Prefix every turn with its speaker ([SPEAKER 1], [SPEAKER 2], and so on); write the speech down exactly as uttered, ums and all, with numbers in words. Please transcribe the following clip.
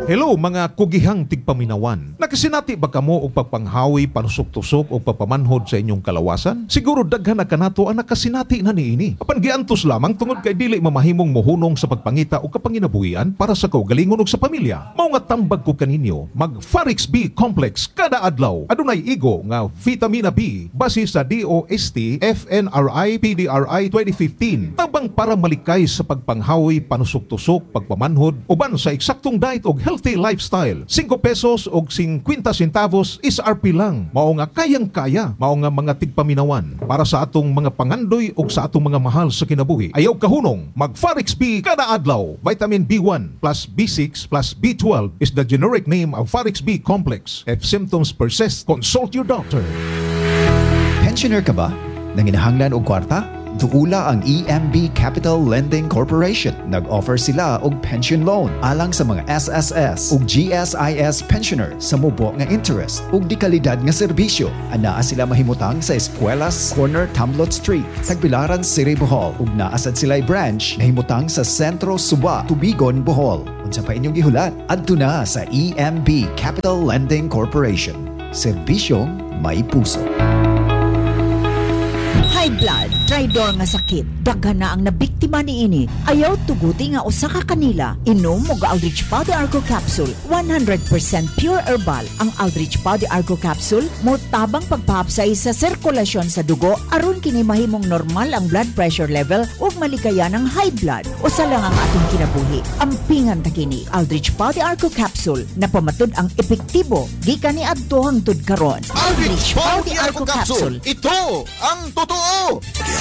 [SPEAKER 1] Hello mga kugihang tigpaminawan. Nakasinati ba kamo og pagpanghawi, panusok-tusok o pagpamanhod sa inyong kalawasan? Siguro daghan na kanato ang nakasinati na niini. Apan giantos lamang tungod kay dili mamahimong mohunong sa pagpangita o kapanginabuhian para sa kaugalingon ug sa pamilya. Mao nga tambag ko kaninyo, mag Farix B Complex kada adlaw. Adunay igo nga vitamina B base sa D O S T F N R I P D R I twenty fifteen. Tabang para malikay sa pagpanghawi, panusok-tusok, pagpamanhod uban sa eksaktong diet og healthy lifestyle. five pesos og fifty centavos is R P lang. Mao nga kayang-kaya, mao nga mga tigpaminawan para sa atong mga pangandoy ug sa atong mga mahal sa kinabuhi. Ayaw kahunong, mag Farix B kada adlaw. Vitamin B one plus B six plus B twelve is the generic name of Farix B Complex. If symptoms persist, consult your doctor.
[SPEAKER 2] Pensioner ka ba? Nanginahanglan og kwarta? Duula ang E M B Capital Lending Corporation. Nag-offer sila og pension loan alang sa mga S S S ug G S I S pensioner sa mubo nga interest ug di kalidad nga serbisyo. Anaa sila mahimutang sa Espuelas Corner Tamlot Street, Tagbilaran City, Bohol ug naasad sila branch nahimutang sa Sentro Suba, Tubigon, Bohol. Unsa pa inyong gihulat? Adto na sa E M B Capital Lending Corporation. Serbisyong may puso.
[SPEAKER 3] High blood, tridor nga sakit. Daghan na ang nabiktima niini. Ayaw tuguti nga usa ka kanila. Inom og Aldrich Pau de Arco Capsule. one hundred percent pure herbal. Ang Aldrich Pau de Arco Capsule mo tabang pagpahapsay sa sirkulasyon sa dugo aron kini mahimong normal ang blood pressure level ug malikayan ang high blood. Usa lang ang atong kinabuhi. Ampingan ta kini. Aldrich Pau de Arco Capsule na pamatud ang epektibo gikan ni adto hangtod karon.
[SPEAKER 4] Aldrich Pau de Arco Capsule. Ito ang totoo.